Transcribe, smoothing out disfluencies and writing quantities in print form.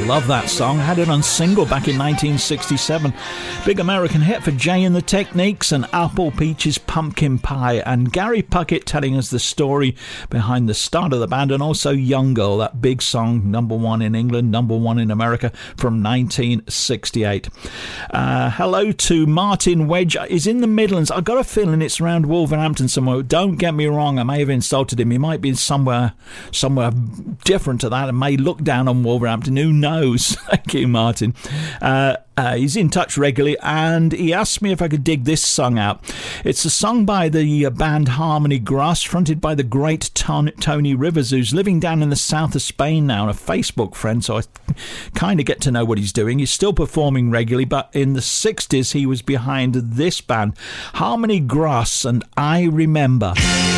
Love that song. Had it on single back in 1967. Big American hit for Jay and the Techniques and Apple Peaches Pumpkin Pie. And Gary Puckett telling us the story behind the start of the band, and also Young Girl, that big song, #1 in England, #1 in America from 1968. Hello to Martin Wedge. He's in the Midlands. I've got a feeling it's around Wolverhampton somewhere. Don't get me wrong, I may have insulted him. He might be somewhere different to that and may look down on Wolverhampton. Who knows? Thank you, Martin. He's in touch regularly, and he asked me if I could dig this song out. It's a song by the band Harmony Grass, fronted by the great Tony Rivers, who's living down in the south of Spain now, and a Facebook friend, so I kind of get to know what he's doing. He's still performing regularly, but in the 60s he was behind this band, Harmony Grass, and I Remember.